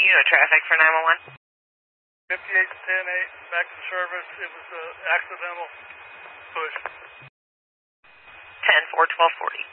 traffic for 911. 5810-8, back to service. It was an accidental push. 10-4-1240.